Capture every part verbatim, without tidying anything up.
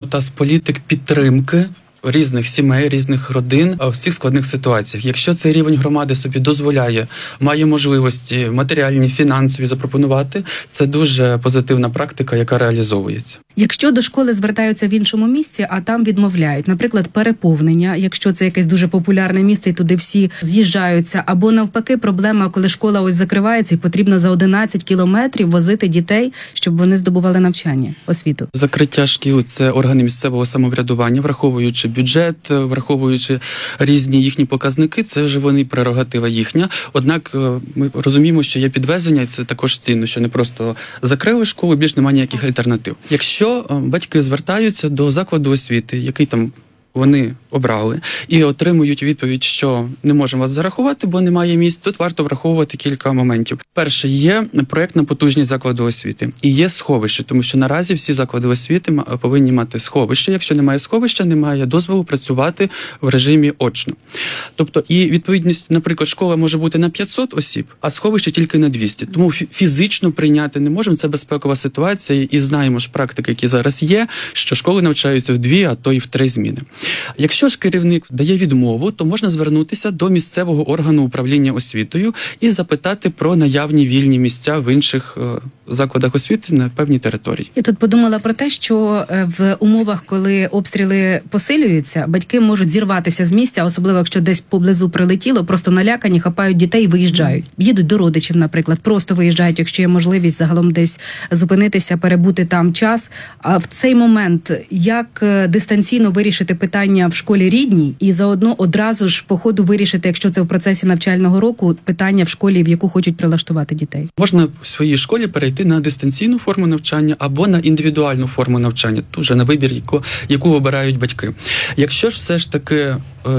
одна з політик підтримки різних сімей, різних родин в цих складних ситуаціях. Якщо цей рівень громади собі дозволяє, має можливості матеріальні, фінансові запропонувати, це дуже позитивна практика, яка реалізовується. Якщо до школи звертаються в іншому місці, а там відмовляють, наприклад, переповнення, якщо це якесь дуже популярне місце і туди всі з'їжджаються, або навпаки проблема, коли школа ось закривається і потрібно за одинадцять кілометрів возити дітей, щоб вони здобували навчання, освіту. Закриття шкіл – це органи місцевого самоврядування, враховуючи бюджет, враховуючи різні їхні показники, це вже вони прерогатива їхня. Однак ми розуміємо, що є підвезення, і це також цінно, що не просто закрили школу, більш немає ніяких альтернатив. Якщо батьки звертаються до закладу освіти, який там вони обрали, і отримують відповідь, що не можемо вас зарахувати, бо немає місць, тут варто враховувати кілька моментів. Перше, є проєктна потужність закладу освіти і є сховище, тому що наразі всі заклади освіти повинні мати сховище. Якщо немає сховища, немає дозволу працювати в режимі очно. Тобто, і відповідність, наприклад, школа може бути на п'ятсот осіб, а сховище тільки на двісті. Тому фізично прийняти не можемо, це безпекова ситуація, і знаємо ж практики, які зараз є, що школи навчаються в дві, а то і в три зміни. Якщо ж керівник дає відмову, то можна звернутися до місцевого органу управління освітою і запитати про наявні вільні місця в інших закладах освіти на певній території. Я тут подумала про те, що в умовах, коли обстріли посилюються, батьки можуть зірватися з місця, особливо якщо десь поблизу прилетіло, просто налякані, хапають дітей і виїжджають. Їдуть до родичів, наприклад, просто виїжджають, якщо є можливість загалом десь зупинитися, перебути там час. А в цей момент як дистанційно вирішити питання в школі рідній і заодно одразу ж по ходу вирішити, якщо це в процесі навчального року, питання в школі, в яку хочуть прилаштувати дітей? Можна в своїй школі перейти на дистанційну форму навчання або на індивідуальну форму навчання, тут вже на вибір, яку, яку обирають батьки. Якщо ж все ж таки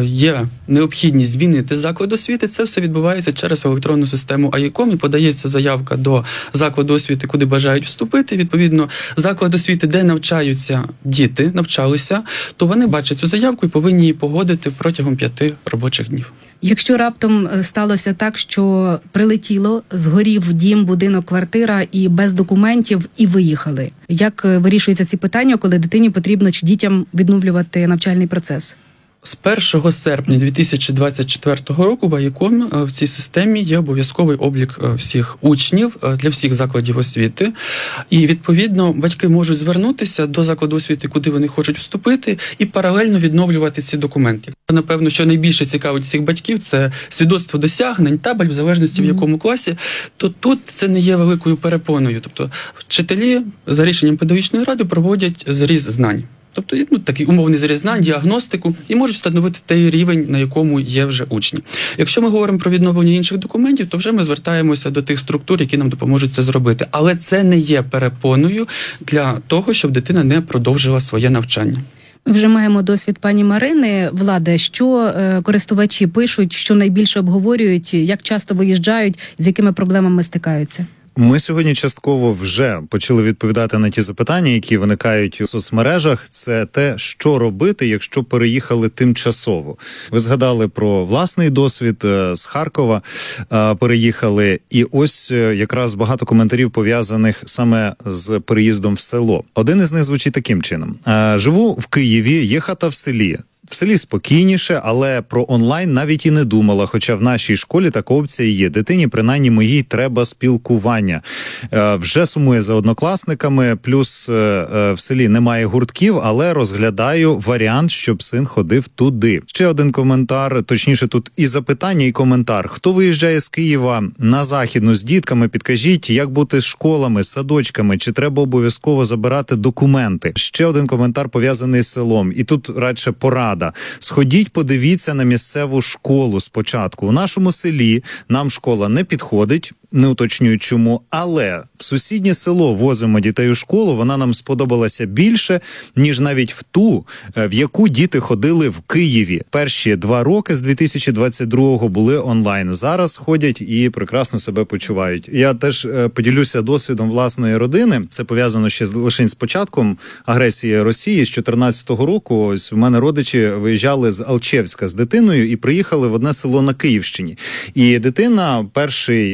є необхідність змінити заклад освіти, це все відбувається через електронну систему АІКОМ і подається заявка до закладу освіти, куди бажають вступити. Відповідно, заклад освіти, де навчаються діти, навчалися, то вони бачать цю заявку і повинні її погодити протягом п'яти робочих днів. Якщо раптом сталося так, що прилетіло, згорів дім, будинок, квартира і без документів, і виїхали, як вирішуються ці питання, коли дитині потрібно чи дітям відновлювати навчальний процес? З першого серпня дві тисячі двадцять четвертого року в АІКОМ в цій системі є обов'язковий облік всіх учнів для всіх закладів освіти. І, відповідно, батьки можуть звернутися до закладу освіти, куди вони хочуть вступити, і паралельно відновлювати ці документи. Напевно, що найбільше цікавить всіх батьків – це свідоцтво досягнень, табель, в залежності в якому класі, то тут це не є великою перепоною. Тобто вчителі за рішенням педагогічної ради проводять зріз знань. Тобто, ну, такий умовний зріз знань, діагностику, і можуть встановити той рівень, на якому є вже учні. Якщо ми говоримо про відновлення інших документів, то вже ми звертаємося до тих структур, які нам допоможуть це зробити. Але це не є перепоною для того, щоб дитина не продовжила своє навчання. Ми вже маємо досвід пані Марини. Владе, що е, користувачі пишуть, що найбільше обговорюють, як часто виїжджають, з якими проблемами стикаються? Ми сьогодні частково вже почали відповідати на ті запитання, які виникають у соцмережах. Це те, що робити, якщо переїхали тимчасово. Ви згадали про власний досвід з Харкова, переїхали. І ось якраз багато коментарів пов'язаних саме з переїздом в село. Один із них звучить таким чином. Живу в Києві, є хата в селі. В селі спокійніше, але про онлайн навіть і не думала, хоча в нашій школі така опція є. Дитині, принаймні моїй, треба спілкування. Е, вже сумує за однокласниками, плюс е, е, в селі немає гуртків, але розглядаю варіант, щоб син ходив туди. Ще один коментар, точніше тут і запитання, і коментар. Хто виїжджає з Києва на Західну з дітками, підкажіть, як бути з школами, з садочками, чи треба обов'язково забирати документи? Ще один коментар пов'язаний з селом, і тут радше порада. Сходіть, подивіться на місцеву школу спочатку. У нашому селі нам школа не підходить, не уточнюю чому, але в сусіднє село возимо дітей у школу, вона нам сподобалася більше, ніж навіть в ту, в яку діти ходили в Києві. Перші два роки з дві тисячі двадцять другого були онлайн. Зараз ходять і прекрасно себе почувають. Я теж поділюся досвідом власної родини. Це пов'язано ще з, лише з початком агресії Росії з чотирнадцятого року. Ось в мене родичі виїжджали з Алчевська з дитиною і приїхали в одне село на Київщині. І дитина перший рік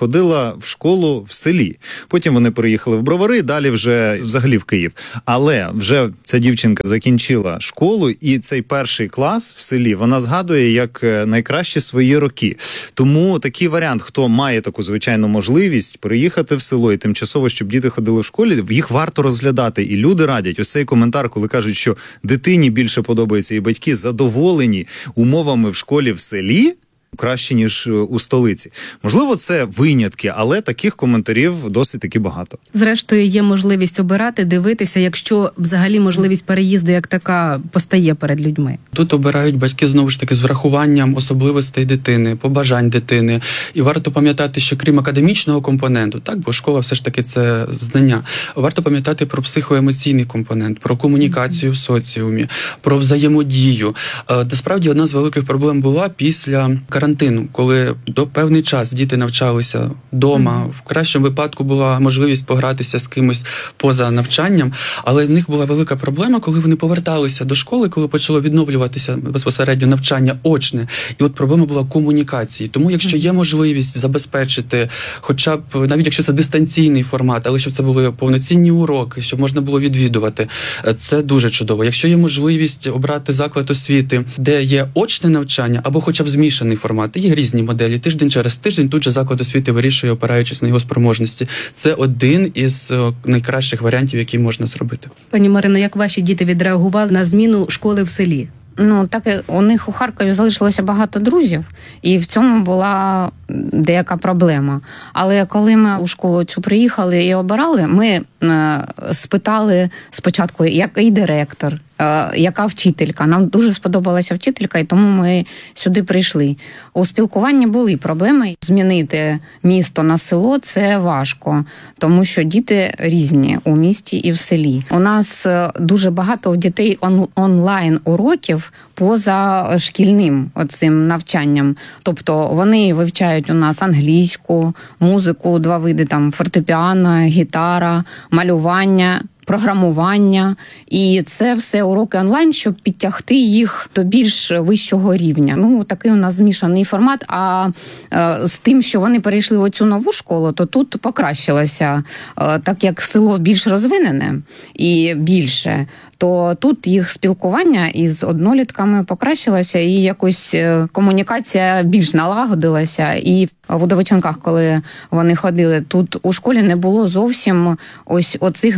ходила в школу в селі. Потім вони переїхали в Бровари, далі вже взагалі в Київ. Але вже ця дівчинка закінчила школу, і цей перший клас в селі вона згадує як найкращі свої роки. Тому такий варіант, хто має таку звичайну можливість переїхати в село і тимчасово, щоб діти ходили в школі, їх варто розглядати. І люди радять, ось цей коментар, коли кажуть, що дитині більше подобається і батьки задоволені умовами в школі в селі, краще, ніж у столиці. Можливо, це винятки, але таких коментарів досить таки багато. Зрештою, є можливість обирати, дивитися, якщо взагалі можливість переїзду як така постає перед людьми. Тут обирають батьки, знову ж таки, з врахуванням особливостей дитини, побажань дитини. І варто пам'ятати, що крім академічного компоненту, так, бо школа все ж таки це знання, варто пам'ятати про психоемоційний компонент, про комунікацію в соціумі, про взаємодію. Насправді, одна з великих проблем була після карантину, коли до певний час діти навчалися вдома, в кращому випадку була можливість погратися з кимось поза навчанням, але в них була велика проблема, коли вони поверталися до школи, коли почало відновлюватися безпосередньо навчання очне. І от проблема була комунікації. Тому якщо є можливість забезпечити, хоча б, навіть якщо це дистанційний формат, але щоб це були повноцінні уроки, щоб можна було відвідувати, це дуже чудово. Якщо є можливість обрати заклад освіти, де є очне навчання, або хоча б змішаний формат, є різні моделі. Тиждень через тиждень тут же заклад освіти вирішує, опираючись на його спроможності. Це один із найкращих варіантів, які можна зробити. Пані Марино, як ваші діти відреагували на зміну школи в селі? Ну, так і у них у Харкові залишилося багато друзів, і в цьому була деяка проблема. Але коли ми у школу цю приїхали і обирали, ми е, спитали спочатку, який директор, е, яка вчителька. Нам дуже сподобалася вчителька, і тому ми сюди прийшли. У спілкуванні були проблеми. Змінити місто на село – це важко, тому що діти різні у місті і в селі. У нас дуже багато у дітей он- онлайн-уроків поза шкільним оцим навчанням. Тобто вони вивчають у нас англійську, музику, два види, там фортепіано, гітара, малювання, програмування. І це все уроки онлайн, щоб підтягти їх до більш вищого рівня. Ну, такий у нас змішаний формат. А е, з тим, що вони перейшли в оцю нову школу, то тут покращилося. Е, так як село більш розвинене і більше, то тут їх спілкування із однолітками покращилося, і якось комунікація більш налагодилася. І в Удовиченках, коли вони ходили, тут у школі не було зовсім ось оцих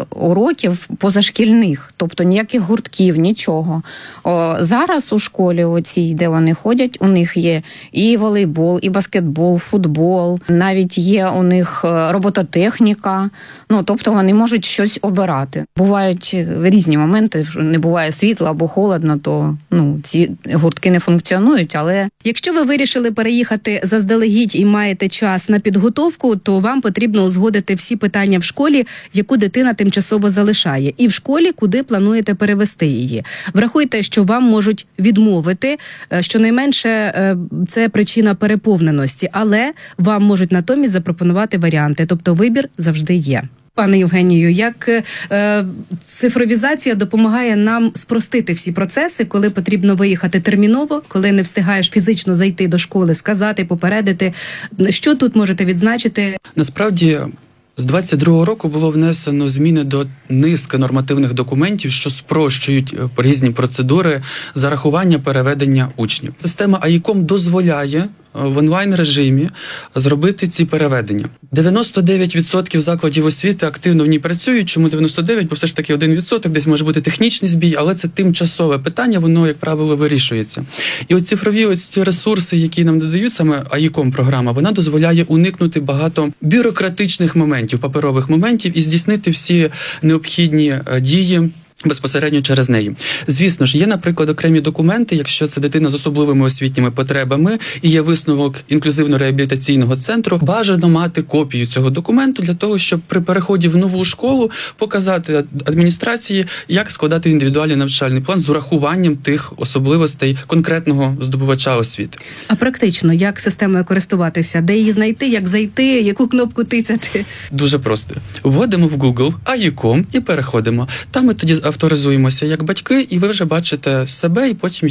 уроків позашкільних, тобто ніяких гуртків, нічого. О, зараз у школі оцій, де вони ходять, у них є і волейбол, і баскетбол, футбол, навіть є у них робототехніка, ну, тобто вони можуть щось обирати. Бувають різні моменти, не буває світла або холодно, то ну, ці гуртки не функціонують, але... Якщо ви вирішили переїхати заздалегідь і маєте час на підготовку, то вам потрібно узгодити всі питання в школі, яку дитина тимчасово залишає, і в школі, куди плануєте перевести її. Врахуйте, що вам можуть відмовити, щонайменше це причина переповненості, але вам можуть натомість запропонувати варіанти, тобто вибір завжди є. Пане Євгенію, як е, цифровізація допомагає нам спростити всі процеси, коли потрібно виїхати терміново, коли не встигаєш фізично зайти до школи, сказати, попередити. Що тут можете відзначити? Насправді, з двадцять другого року було внесено зміни до низки нормативних документів, що спрощують різні процедури зарахування переведення учнів. Система АІКОМ дозволяє в онлайн-режимі зробити ці переведення. дев'яносто дев'ять відсотків закладів освіти активно в ній працюють. Чому дев'яносто дев'ять? Бо все ж таки один відсоток, десь може бути технічний збій, але це тимчасове питання, воно, як правило, вирішується. І от цифрові ось ці ресурси, які нам додають, саме АІКОМ-програма, вона дозволяє уникнути багато бюрократичних моментів, паперових моментів і здійснити всі необхідні дії безпосередньо через неї. Звісно ж, є, наприклад, окремі документи, якщо це дитина з особливими освітніми потребами і є висновок інклюзивно-реабілітаційного центру, бажано мати копію цього документу для того, щоб при переході в нову школу показати адміністрації, як складати індивідуальний навчальний план з урахуванням тих особливостей конкретного здобувача освіти. А практично, як системою користуватися? Де її знайти, як зайти, яку кнопку тицяти? Дуже просто. Вводимо в Google АІКОМ і переходимо. Там ми тоді авторизуємося як батьки, і ви вже бачите себе, і потім є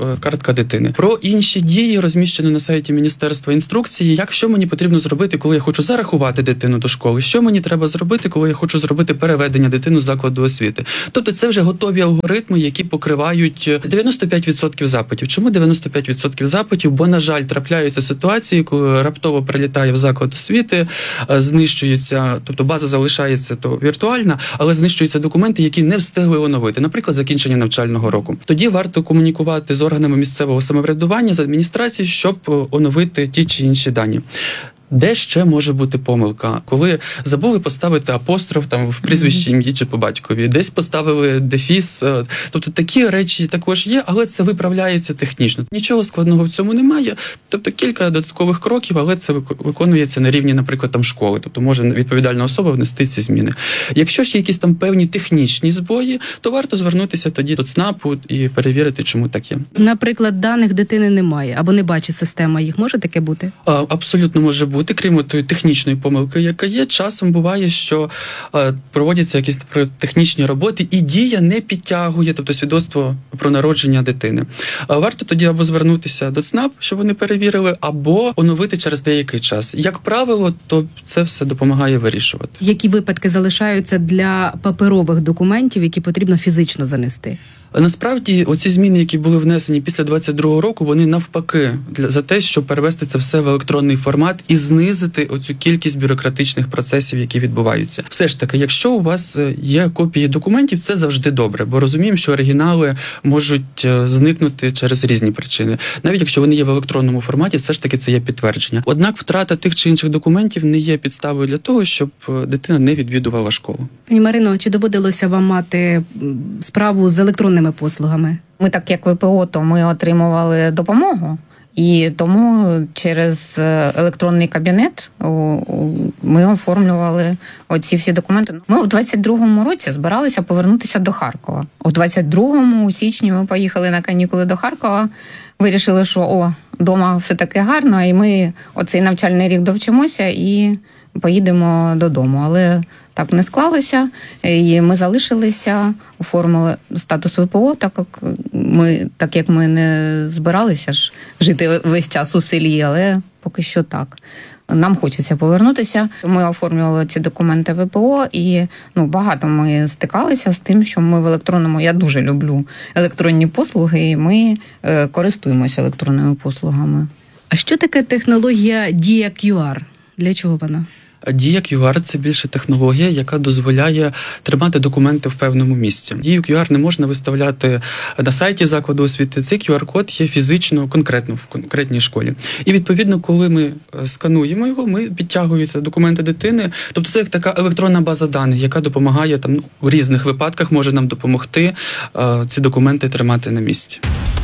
е, картка дитини. Про інші дії розміщено на сайті Міністерства інструкції, як що мені потрібно зробити, коли я хочу зарахувати дитину до школи, що мені треба зробити, коли я хочу зробити переведення дитини з закладу освіти. Тобто це вже готові алгоритми, які покривають дев'яносто п'ять відсотків запитів. Чому дев'яносто п'ять відсотків запитів? Бо, на жаль, трапляються ситуації, коли раптово прилітає в заклад освіти, знищується, тобто база залишається то віртуальна, але знищуються документи, які не встигли оновити, наприклад, закінчення навчального року. Тоді варто комунікувати з органами місцевого самоврядування, з адміністрацією, щоб оновити ті чи інші дані. Де ще може бути помилка? Коли забули поставити апостроф там в прізвищі, ім'ї чи по батькові, десь поставили дефіс. Тобто такі речі також є, але це виправляється технічно. Нічого складного в цьому немає. Тобто кілька додаткових кроків, але це виконується на рівні, наприклад, там школи. Тобто може відповідальна особа внести ці зміни. Якщо ж є якісь там певні технічні збої, то варто звернутися тоді до ЦНАПу і перевірити, чому так є. Наприклад, даних дитини немає або не бачить система їх. Може таке бути? А, абсолютно може бути. Крім тої технічної помилки, яка є, часом буває, що е, проводяться якісь технічні роботи, і дія не підтягує, тобто свідоцтво про народження дитини. А варто тоді або звернутися до ЦНАП, щоб вони перевірили, або оновити через деякий час. Як правило, то це все допомагає вирішувати. Які випадки залишаються для паперових документів, які потрібно фізично занести? Насправді, оці зміни, які були внесені після двадцять другого року, вони навпаки для за те, щоб перевести це все в електронний формат і знизити оцю кількість бюрократичних процесів, які відбуваються. Все ж таки, якщо у вас є копії документів, це завжди добре, бо розуміємо, що оригінали можуть зникнути через різні причини. Навіть якщо вони є в електронному форматі, все ж таки це є підтвердження. Однак втрата тих чи інших документів не є підставою для того, щоб дитина не відвідувала школу. Пані Марино, чи доводилося вам мати справу з електронними послугами? Ми, так як ВПО, то ми отримували допомогу. І тому через електронний кабінет ми оформлювали оці всі документи. Ми у двадцять другому році збиралися повернутися до Харкова. У двадцять другому, у січні, ми поїхали на канікули до Харкова. Вирішили, що о, вдома все таки гарно, і ми оцей навчальний рік довчимося і поїдемо додому. Але так не склалося, і ми залишилися, оформили статус ВПО, так як ми, так як ми не збиралися ж жити весь час у селі, але поки що так. Нам хочеться повернутися. Ми оформлювали ці документи ВПО, і ну, багато ми стикалися з тим, що ми в електронному, я дуже люблю електронні послуги, і ми е, користуємося електронними послугами. А що таке технологія Дія кью ар? Для чого вона? Дія кью ар – це більше технологія, яка дозволяє тримати документи в певному місці. Дію кью ар не можна виставляти на сайті закладу освіти. Цей кью ар-код є фізично, конкретно в конкретній школі. І, відповідно, коли ми скануємо його, ми підтягуються документи дитини. Тобто це як така електронна база даних, яка допомагає там ну, в різних випадках, може нам допомогти е, ці документи тримати на місці.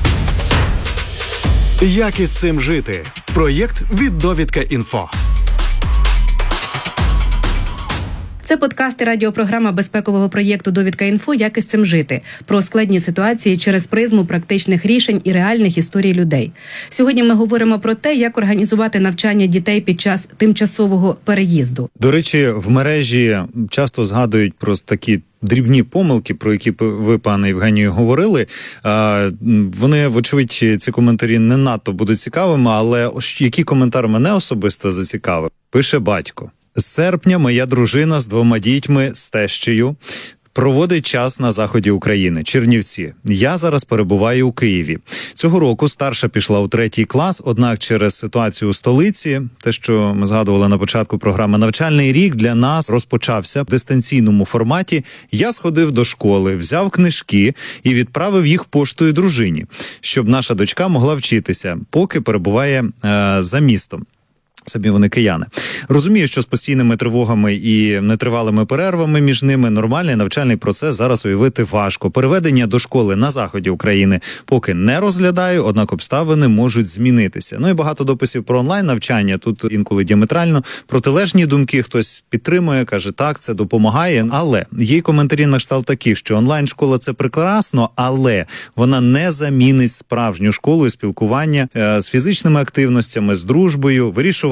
Як із цим жити? Проєкт від Довідка Інфо. Це подкаст і радіопрограма безпекового проєкту «Довідка Інфо. Як із цим жити?» про складні ситуації через призму практичних рішень і реальних історій людей. Сьогодні ми говоримо про те, як організувати навчання дітей під час тимчасового переїзду. До речі, в мережі часто згадують про такі дрібні помилки, про які ви, пане Євгенію, говорили. Вони, вочевидь, ці коментарі не надто будуть цікавими, але який коментар мене особисто зацікавив? Пише батько. З серпня моя дружина з двома дітьми, з тещею, проводить час на заході України, Чернівці. Я зараз перебуваю у Києві. Цього року старша пішла у третій клас, однак через ситуацію у столиці, те, що ми згадували на початку програми, навчальний рік для нас розпочався в дистанційному форматі. Я сходив до школи, взяв книжки і відправив їх поштою дружині, щоб наша дочка могла вчитися, поки перебуває е, за містом. Самі вони кияни. Розумію, що з постійними тривогами і нетривалими перервами між ними нормальний навчальний процес зараз уявити важко. Переведення до школи на заході України поки не розглядаю, однак обставини можуть змінитися. Ну і багато дописів про онлайн-навчання, тут інколи діаметрально протилежні думки, хтось підтримує, каже, так, це допомагає. Але є й коментарі на кшталт таких, що онлайн-школа – це прекрасно, але вона не замінить справжню школу і спілкування е, з фізичними активностями, з дружбою, вирішувати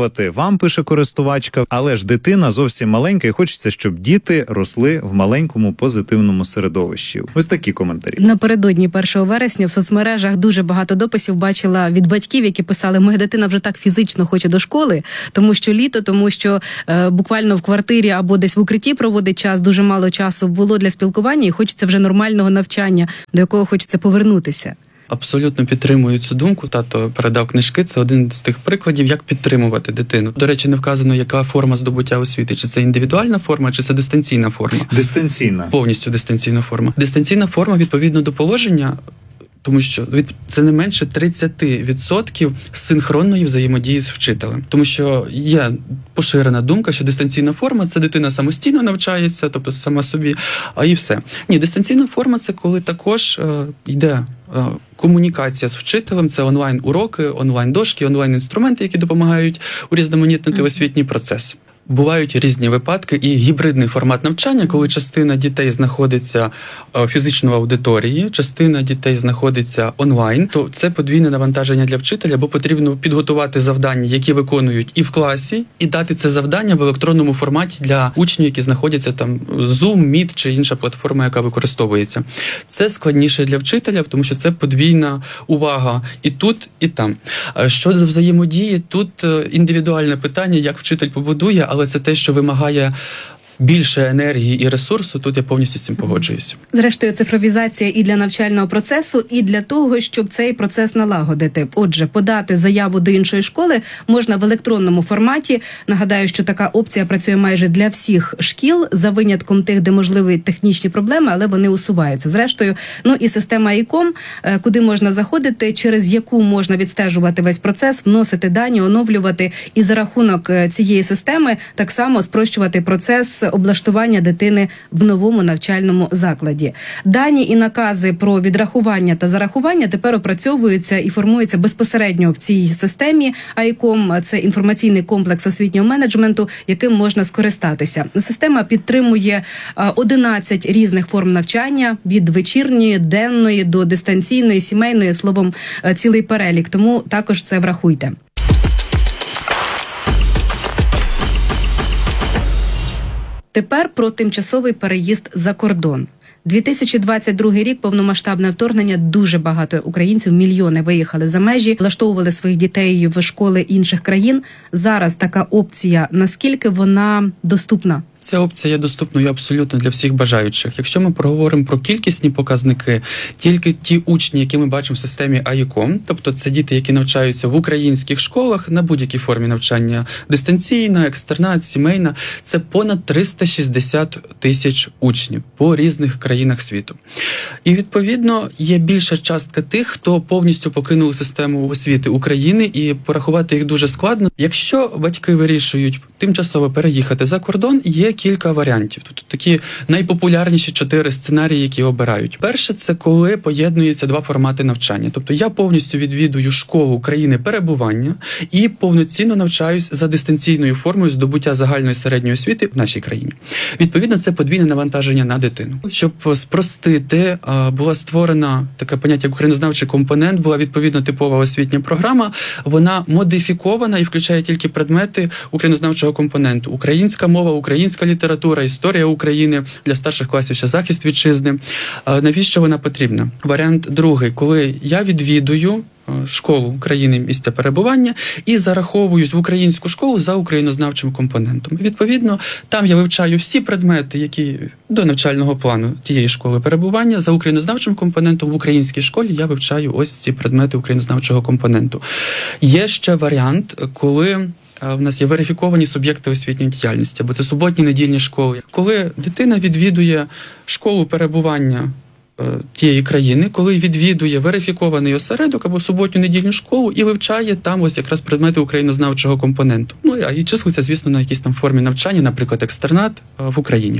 підтримувати. Вам пише користувачка, але ж дитина зовсім маленька і хочеться, щоб діти росли в маленькому позитивному середовищі. Ось такі коментарі. Напередодні першого вересня в соцмережах дуже багато дописів бачила від батьків, які писали: моя дитина вже так фізично хоче до школи, тому що літо, тому що е, буквально в квартирі або десь в укритті проводить час, дуже мало часу було для спілкування і хочеться вже нормального навчання, до якого хочеться повернутися. Абсолютно підтримую цю думку. Тато передав книжки. Це один з тих прикладів, як підтримувати дитину. До речі, не вказано, яка форма здобуття освіти. Чи це індивідуальна форма, чи це дистанційна форма. Дистанційна. Повністю дистанційна форма. Дистанційна форма відповідно до положення, тому що це не менше тридцять відсотків синхронної взаємодії з вчителем. Тому що є поширена думка, що дистанційна форма – це дитина самостійно навчається, тобто сама собі, а і все. Ні, дистанційна форма – це коли також е, йде е, комунікація з вчителем, це онлайн-уроки, онлайн-дошки, онлайн-інструменти, які допомагають урізноманітнити mm-hmm. освітній процес. Бувають різні випадки і гібридний формат навчання, коли частина дітей знаходиться в фізичній аудиторії, частина дітей знаходиться онлайн, то це подвійне навантаження для вчителя, бо потрібно підготувати завдання, які виконують і в класі, і дати це завдання в електронному форматі для учнів, які знаходяться там Zoom, Meet чи інша платформа, яка використовується. Це складніше для вчителя, тому що це подвійна увага і тут, і там. Щодо взаємодії, тут індивідуальне питання, як вчитель побудує, але це те, що вимагає більше енергії і ресурсу, тут я повністю з цим погоджуюся. Зрештою, цифровізація і для навчального процесу, і для того, щоб цей процес налагодити. Отже, подати заяву до іншої школи можна в електронному форматі. Нагадаю, що така опція працює майже для всіх шкіл, за винятком тих, де можливі технічні проблеми, але вони усуваються. Зрештою, ну і система ай-ком, куди можна заходити, через яку можна відстежувати весь процес, вносити дані, оновлювати, і за рахунок цієї системи так само спрощувати процес облаштування дитини в новому навчальному закладі. Дані і накази про відрахування та зарахування тепер опрацьовуються і формуються безпосередньо в цій системі ай-ком. Це інформаційний комплекс освітнього менеджменту, яким можна скористатися. Система підтримує одинадцять різних форм навчання, від вечірньої, денної до дистанційної, сімейної, словом, цілий перелік. Тому також це врахуйте. Тепер про тимчасовий переїзд за кордон. дві тисячі двадцять другий рік, повномасштабне вторгнення, дуже багато українців, мільйони виїхали за межі, влаштовували своїх дітей в школи інших країн. Зараз така опція, наскільки вона доступна? Ця опція є доступною абсолютно для всіх бажаючих. Якщо ми проговоримо про кількісні показники, тільки ті учні, які ми бачимо в системі ай-ком, тобто це діти, які навчаються в українських школах на будь-якій формі навчання, дистанційна, екстернат, сімейна, це понад триста шістдесят тисяч учнів по різних країнах світу. І, відповідно, є більша частка тих, хто повністю покинув систему освіти України, і порахувати їх дуже складно. Якщо батьки вирішують тимчасово переїхати за кордон, є кілька варіантів. Тут такі найпопулярніші чотири сценарії, які обирають. Перше, це коли поєднуються два формати навчання. Тобто я повністю відвідую школу країни перебування і повноцінно навчаюсь за дистанційною формою здобуття загальної середньої освіти в нашій країні. Відповідно, це подвійне навантаження на дитину. Щоб спростити, була створена таке поняття, як українознавчий компонент, була відповідно типова освітня програма. Вона модифікована і включає тільки предмети українознавчого компоненту. Українська мова, українська література, історія України, для старших класів ще захист вітчизни. Навіщо вона потрібна? Варіант другий, коли я відвідую школу країни місця перебування і зараховуюсь в українську школу за українознавчим компонентом. Відповідно, там я вивчаю всі предмети, які до навчального плану тієї школи перебування. За українознавчим компонентом в українській школі я вивчаю ось ці предмети українознавчого компоненту. Є ще варіант, коли в нас є верифіковані суб'єкти освітньої діяльності, або це суботні недільні школи. Коли дитина відвідує школу перебування тієї країни, коли відвідує верифікований осередок або суботню недільну школу і вивчає там ось якраз предмети українознавчого компоненту. Ну, а і числиться, звісно, на якійсь там формі навчання, наприклад, екстернат в Україні.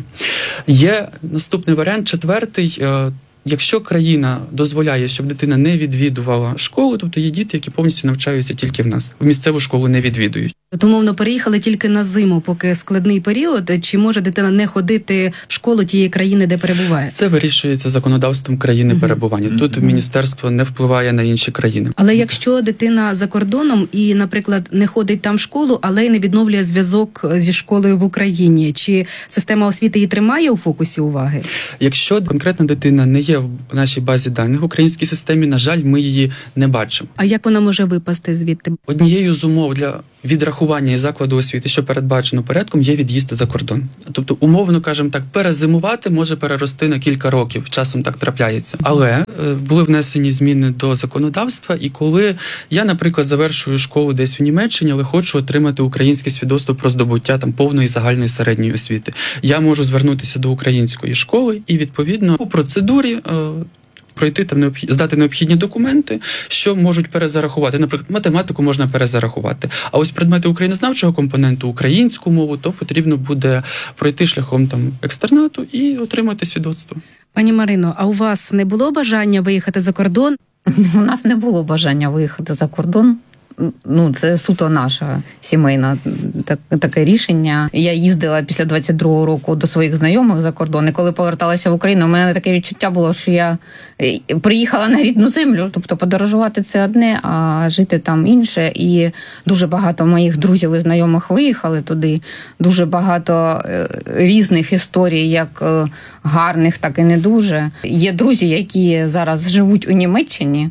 Є наступний варіант, четвертий. Якщо країна дозволяє, щоб дитина не відвідувала школу, тобто є діти, які повністю навчаються тільки в нас, в місцеву школу не відвідують. От, умовно, переїхали тільки на зиму, поки складний період, чи може дитина не ходити в школу тієї країни, де перебуває? Це вирішується законодавством країни Мгм. перебування. Тут міністерство не впливає на інші країни. Але якщо дитина за кордоном і, наприклад, не ходить там в школу, але й не відновлює зв'язок зі школою в Україні, чи система освіти її тримає у фокусі уваги? Якщо конкретна дитина не є в нашій базі даних в українській системі, на жаль, ми її не бачимо. А як вона може випасти звідти? Однією з умов для відрахування із закладу освіти, що передбачено порядком, є від'їзд за кордон. Тобто, умовно, кажемо так, перезимувати може перерости на кілька років. Часом так трапляється. Але е, були внесені зміни до законодавства, і коли я, наприклад, завершую школу десь в Німеччині, але хочу отримати українське свідоцтво про здобуття там повної загальної середньої освіти, я можу звернутися до української школи і, відповідно, у процедурі е, пройти там необхід... здати необхідні документи, що можуть перезарахувати. Наприклад, математику можна перезарахувати. А ось предмети українознавчого компоненту, українську мову, то потрібно буде пройти шляхом там екстернату і отримати свідоцтво. Пані Марино, а у вас не було бажання виїхати за кордон? У нас не було бажання виїхати за кордон. Ну, це суто наша сімейна так, таке рішення. Я їздила після двадцять другого року до своїх знайомих за кордон, і коли поверталася в Україну, у мене таке відчуття було, що я приїхала на рідну землю. Тобто подорожувати це одне, а жити там інше. І дуже багато моїх друзів і знайомих виїхали туди. Дуже багато різних історій, як гарних, так і не дуже. Є друзі, які зараз живуть у Німеччині.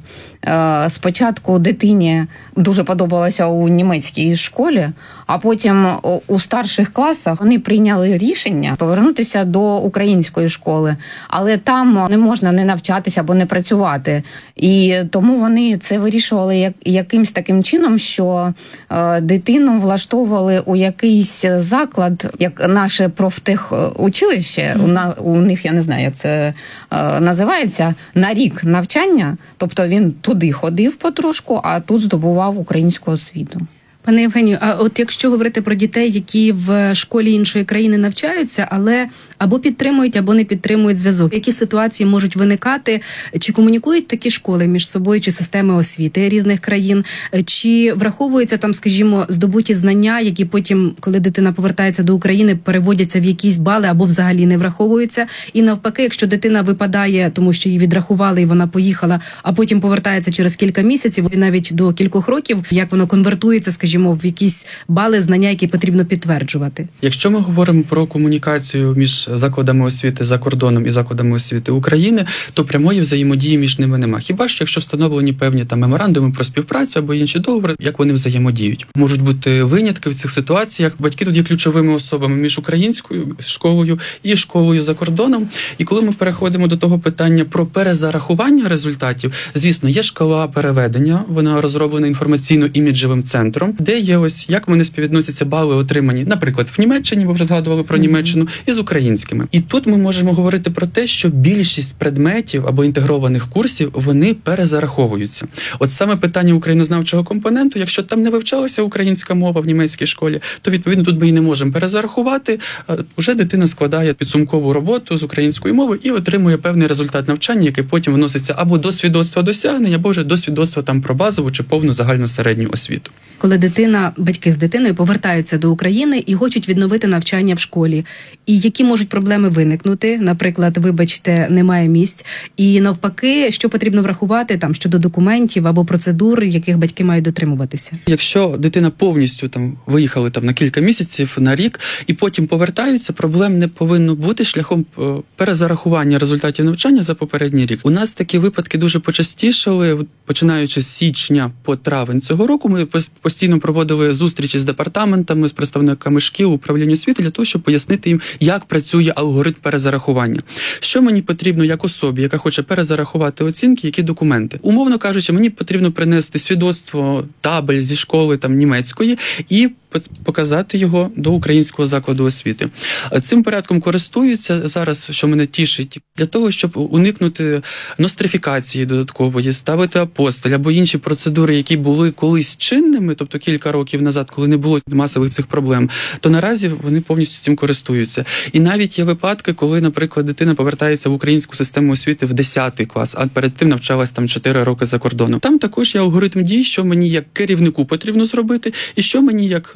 Спочатку дитині дуже подобалося у німецькій школі, а потім у старших класах вони прийняли рішення повернутися до української школи. Але там не можна не навчатися або не працювати. І тому вони це вирішували як, якимсь таким чином, що е, дитину влаштовували у якийсь заклад, як наше профтехучилище, mm. у, на, у них, я не знаю, як це е, називається, на рік навчання. Тобто він туди ходив потрошку, а тут здобував українську освіту. Пане Євгенію, а от якщо говорити про дітей, які в школі іншої країни навчаються, але або підтримують, або не підтримують зв'язок, які ситуації можуть виникати? Чи комунікують такі школи між собою, чи системи освіти різних країн? Чи враховуються там, скажімо, здобуті знання, які потім, коли дитина повертається до України, переводяться в якісь бали або взагалі не враховуються? І навпаки, якщо дитина випадає, тому що її відрахували і вона поїхала, а потім повертається через кілька місяців, і навіть до кількох років, як воно конвертується, скажімо, в якісь бали, знання, які потрібно підтверджувати? Якщо ми говоримо про комунікацію між закладами освіти за кордоном і закладами освіти України, то прямої взаємодії між ними нема. Хіба що якщо встановлені певні там меморандуми про співпрацю або інші договори, як вони взаємодіють. Можуть бути винятки в цих ситуаціях. Батьки тут є ключовими особами між українською школою і школою за кордоном. І коли ми переходимо до того питання про перезарахування результатів, звісно, є шкала переведення, вона розроблена інформаційно-іміджевим центром, де є ось, як вони співвідносяться бали отримані, наприклад, в Німеччині, ви вже згадували про Німеччину, і з українськими. І тут ми можемо говорити про те, що більшість предметів або інтегрованих курсів, вони перезараховуються. От саме питання українознавчого компоненту, якщо там не вивчалася українська мова в німецькій школі, то, відповідно, тут ми її не можемо перезарахувати. Уже дитина складає підсумкову роботу з української мови і отримує певний результат навчання, який потім вноситься або до свідоцтва досягнень, або вже до свідоцтва там про базову чи повну загальну середню освіту. Коли дитина, батьки з дитиною повертаються до України і хочуть відновити навчання в школі. І які можуть проблеми виникнути? Наприклад, вибачте, немає місць. І навпаки, що потрібно врахувати там щодо документів або процедур, яких батьки мають дотримуватися? Якщо дитина повністю там виїхали там на кілька місяців, на рік, і потім повертаються, проблем не повинно бути шляхом перезарахування результатів навчання за попередній рік. У нас такі випадки дуже почастішали, починаючи з січня по травень цього року. Ми постійно проводили зустрічі з департаментами, з представниками шкіл, управління освіти для того, щоб пояснити їм, як працює алгоритм перезарахування. Що мені потрібно як особі, яка хоче перезарахувати оцінки, які документи? Умовно кажучи, мені потрібно принести свідоцтво, табель зі школи там німецької і показати його до українського закладу освіти. Цим порядком користуються зараз, що мене тішить, для того, щоб уникнути нострифікації додаткової, ставити апостиль або інші процедури, які були колись чинними, тобто кілька років назад, коли не було масових цих проблем, то наразі вони повністю цим користуються. І навіть є випадки, коли, наприклад, дитина повертається в українську систему освіти в десятий клас, а перед тим навчалась там чотири роки за кордоном. Там також є алгоритм дій, що мені як керівнику потрібно зробити, і що мені як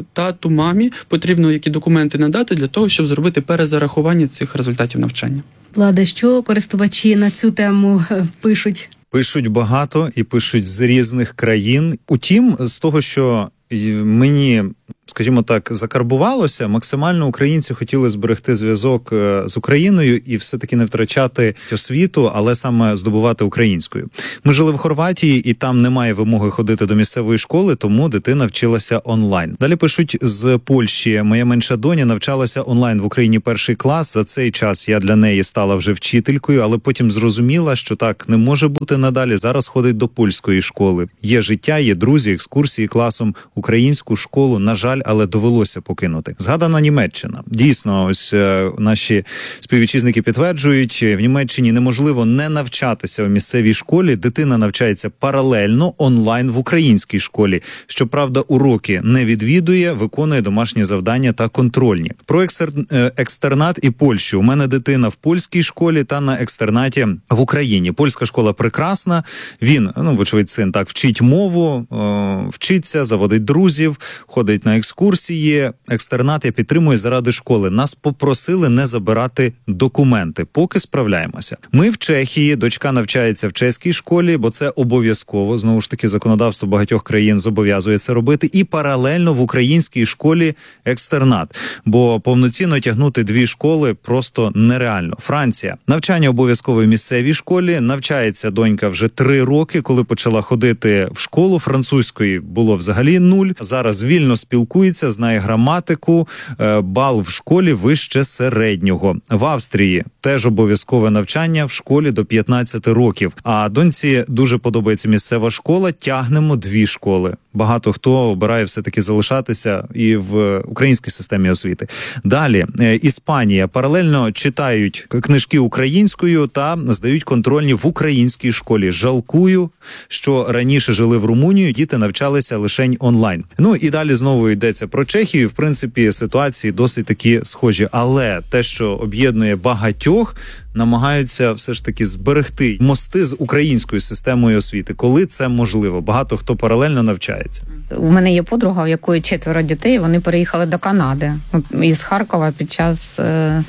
тату, мамі потрібно які документи надати для того, щоб зробити перезарахування цих результатів навчання. Влада, що користувачі на цю тему е, пишуть? Пишуть багато і пишуть з різних країн. Утім, з того, що мені, скажімо так, закарбувалося, максимально українці хотіли зберегти зв'язок з Україною і все-таки не втрачати освіту, але саме здобувати українською. Ми жили в Хорватії, і там немає вимоги ходити до місцевої школи, тому дитина вчилася онлайн. Далі пишуть з Польщі. Моя менша доня навчалася онлайн в Україні перший клас. За цей час я для неї стала вже вчителькою, але потім зрозуміла, що так не може бути надалі. Зараз ходить до польської школи. Є життя, є друзі, екскурсії класом. Українську школу, на жаль, але довелося покинути. Згадана Німеччина. Дійсно, ось е, наші співвітчизники підтверджують, в Німеччині неможливо не навчатися у місцевій школі. Дитина навчається паралельно онлайн в українській школі. Щоправда, уроки не відвідує, виконує домашні завдання та контрольні. Про екстер... екстернат і Польщу. У мене дитина в польській школі та на екстернаті в Україні. Польська школа прекрасна. Він, ну, вочевидь, син так вчить мову, е, вчиться, заводить друзів, ходить на екскурсії. Екстернат я підтримую заради школи. Нас попросили не забирати документи, поки справляємося. Ми в Чехії, дочка навчається в чеській школі, бо це обов'язково. Знову ж таки, законодавство багатьох країн зобов'язує це робити. І паралельно в українській школі екстернат. Бо повноцінно тягнути дві школи просто нереально. Франція. Навчання обов'язково в місцевій школі. Навчається донька вже три роки. Коли почала ходити в школу французької, було взагалі нуль. Зараз вільно спілкується, знає граматику, бал в школі вище середнього. В Австрії теж обов'язкове навчання в школі до п'ятнадцяти років. А доньці дуже подобається місцева школа, тягнемо дві школи. Багато хто обирає все-таки залишатися і в українській системі освіти. Далі, Іспанія. Паралельно читають книжки українською та здають контрольні в українській школі. Жалкую, що раніше жили в Румунії, діти навчалися лише онлайн. Ну і далі знову йдеться про Чехію. В принципі, ситуації досить такі схожі. Але те, що об'єднує багатьох, намагаються все ж таки зберегти мости з українською системою освіти, коли це можливо. Багато хто паралельно навчається. У мене є подруга, у якої четверо дітей, вони переїхали до Канади із Харкова під час е,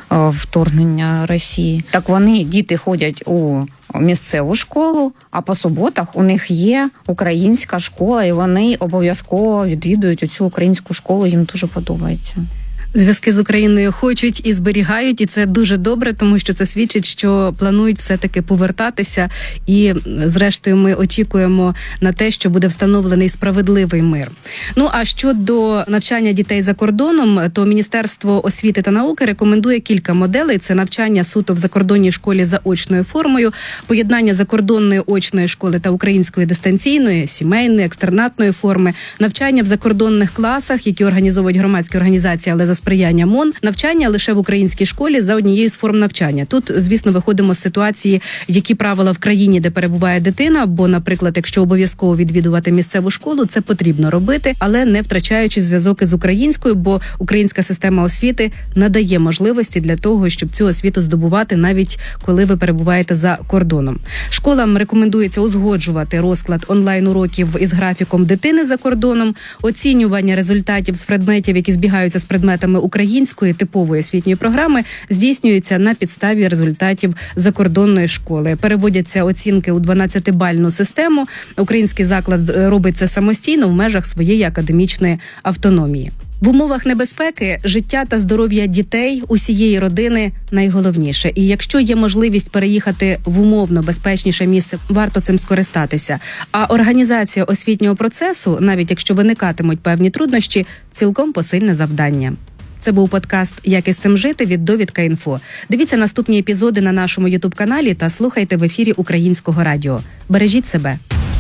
вторгнення Росії. Так вони, діти ходять у місцеву школу, а по суботах у них є українська школа, і вони обов'язково відвідують цю українську школу, їм дуже подобається. Зв'язки з Україною хочуть і зберігають, і це дуже добре, тому що це свідчить, що планують все-таки повертатися. І, зрештою, ми очікуємо на те, що буде встановлений справедливий мир. Ну, а щодо навчання дітей за кордоном, то Міністерство освіти та науки рекомендує кілька моделей. Це навчання суто в закордонній школі за очною формою, поєднання закордонної очної школи та української дистанційної, сімейної, екстернатної форми, навчання в закордонних класах, які організовують громадські організації, але за сприяння МОН, навчання лише в українській школі за однією з форм навчання. Тут, звісно, виходимо з ситуації, які правила в країні, де перебуває дитина, бо, наприклад, якщо обов'язково відвідувати місцеву школу, це потрібно робити, але не втрачаючи зв'язок із українською, бо українська система освіти надає можливості для того, щоб цю освіту здобувати, навіть коли ви перебуваєте за кордоном. Школам рекомендується узгоджувати розклад онлайн-уроків із графіком дитини за кордоном, оцінювання результатів з предметів, які збігаються з предметами української типової освітньої програми, здійснюється на підставі результатів закордонної школи. Переводяться оцінки у дванадцятибальну систему. Український заклад робить це самостійно в межах своєї академічної автономії. В умовах небезпеки життя та здоров'я дітей, усієї родини найголовніше. І якщо є можливість переїхати в умовно безпечніше місце, варто цим скористатися. А організація освітнього процесу, навіть якщо виникатимуть певні труднощі, цілком посильне завдання. Це був подкаст «Як із цим жити» від Довідка.Інфо. Дивіться наступні епізоди на нашому ютуб-каналі та слухайте в ефірі Українського радіо. Бережіть себе.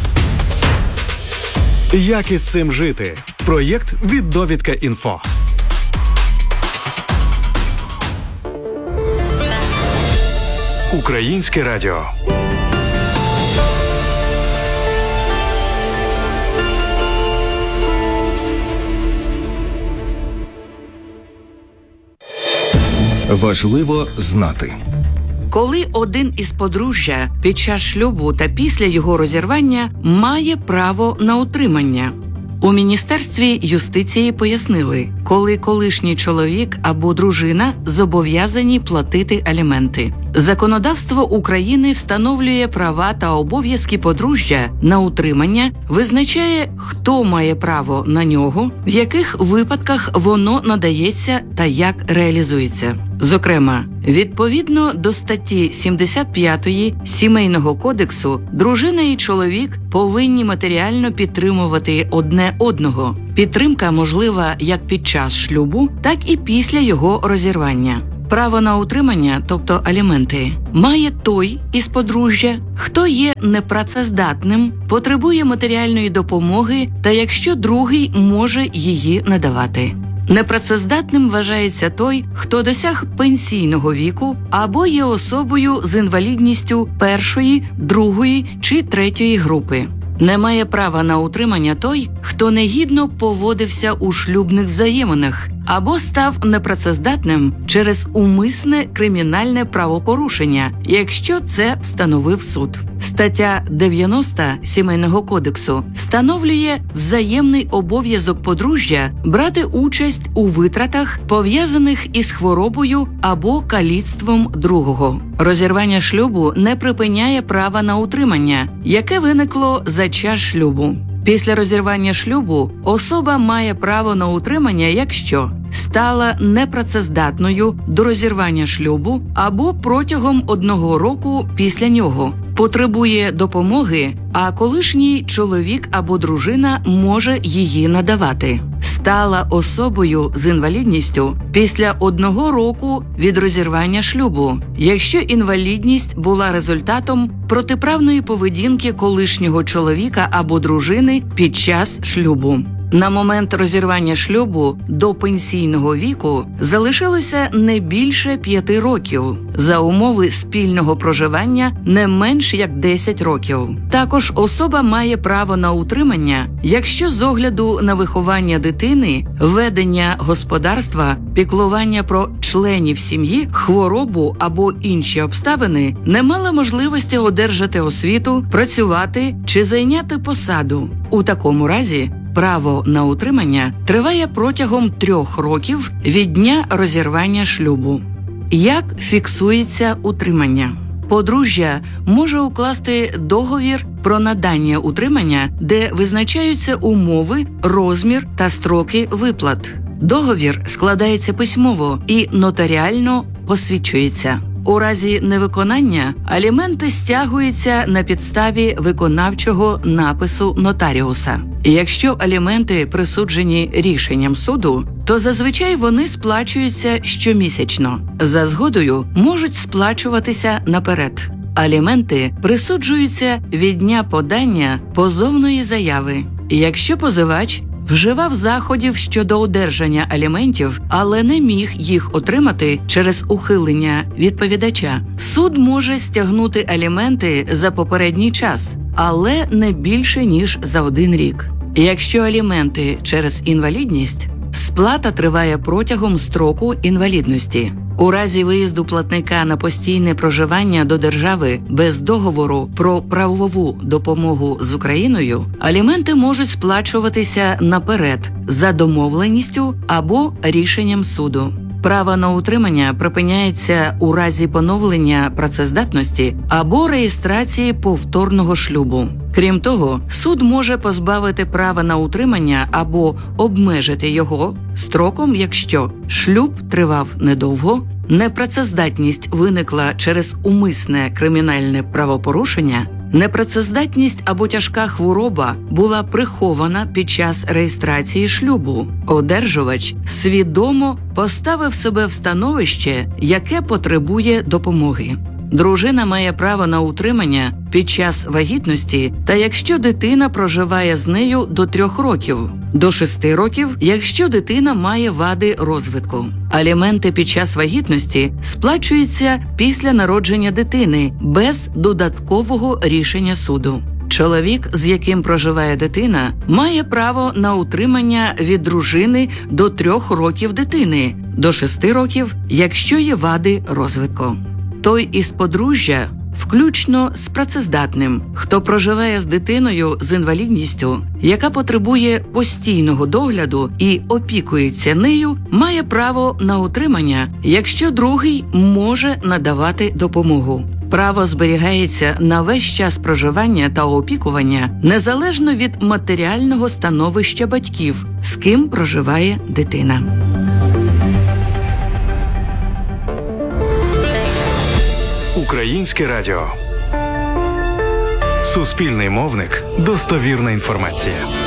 Як із цим жити? Проєкт від Довідка.Інфо. Українське радіо. Важливо знати. Коли один із подружжя під час шлюбу та після його розірвання має право на утримання. У Міністерстві юстиції пояснили, коли колишній чоловік або дружина зобов'язані платити аліменти. Законодавство України встановлює права та обов'язки подружжя на утримання, визначає, хто має право на нього, в яких випадках воно надається та як реалізується. Зокрема, відповідно до статті сімдесят п'ятої Сімейного кодексу, дружина і чоловік повинні матеріально підтримувати одне одного. Підтримка можлива як під час шлюбу, так і після його розірвання. Право на утримання, тобто аліменти, має той із подружжя, хто є непрацездатним, потребує матеріальної допомоги та якщо другий може її надавати. Непрацездатним вважається той, хто досяг пенсійного віку або є особою з інвалідністю першої, другої чи третьої групи. Не має права на утримання той, хто негідно поводився у шлюбних взаєминах або став непрацездатним через умисне кримінальне правопорушення, якщо це встановив суд. Стаття дев'яносто Сімейного кодексу встановлює взаємний обов'язок подружжя брати участь у витратах, пов'язаних із хворобою або каліцтвом другого. Розірвання шлюбу не припиняє права на утримання, яке виникло за час шлюбу. Після розірвання шлюбу особа має право на утримання, якщо стала непрацездатною до розірвання шлюбу або протягом одного року після нього, потребує допомоги, а колишній чоловік або дружина може її надавати. Стала особою з інвалідністю після одного року від розірвання шлюбу, якщо інвалідність була результатом протиправної поведінки колишнього чоловіка або дружини під час шлюбу. На момент розірвання шлюбу до пенсійного віку залишилося не більше п'яти років, за умови спільного проживання не менш як десять років. Також особа має право на утримання, якщо з огляду на виховання дитини, ведення господарства, піклування про членів сім'ї, хворобу або інші обставини не мала можливості одержати освіту, працювати чи зайняти посаду. У такому разі право на утримання триває протягом трьох років від дня розірвання шлюбу. Як фіксується утримання? Подружжя може укласти договір про надання утримання, де визначаються умови, розмір та строки виплат. Договір складається письмово і нотаріально посвідчується. У разі невиконання аліменти стягуються на підставі виконавчого напису нотаріуса. Якщо аліменти присуджені рішенням суду, то зазвичай вони сплачуються щомісячно. За згодою можуть сплачуватися наперед. Аліменти присуджуються від дня подання позовної заяви. Якщо позивач вживав заходів щодо одержання аліментів, але не міг їх отримати через ухилення відповідача, суд може стягнути аліменти за попередній час, але не більше, ніж за один рік. Якщо аліменти через інвалідність, сплата триває протягом строку інвалідності. У разі виїзду платника на постійне проживання до держави без договору про правову допомогу з Україною, аліменти можуть сплачуватися наперед за домовленістю або рішенням суду. Право на утримання припиняється у разі поновлення працездатності або реєстрації повторного шлюбу. Крім того, суд може позбавити права на утримання або обмежити його строком, якщо шлюб тривав недовго, непрацездатність виникла через умисне кримінальне правопорушення, непрацездатність або тяжка хвороба була прихована під час реєстрації шлюбу. Одержувач свідомо поставив себе в становище, яке потребує допомоги. Дружина має право на утримання під час вагітності та якщо дитина проживає з нею до трьох років, до шести років, якщо дитина має вади розвитку. Аліменти під час вагітності сплачуються після народження дитини без додаткового рішення суду. Чоловік, з яким проживає дитина, має право на утримання від дружини до трьох років дитини, до шести років, якщо є вади розвитку. Той із подружжя, включно з працездатним, хто проживає з дитиною з інвалідністю, яка потребує постійного догляду і опікується нею, має право на утримання, якщо другий може надавати допомогу. Право зберігається на весь час проживання та опікування, незалежно від матеріального становища батьків, з ким проживає дитина. Українське радіо. Суспільний мовник. Достовірна інформація.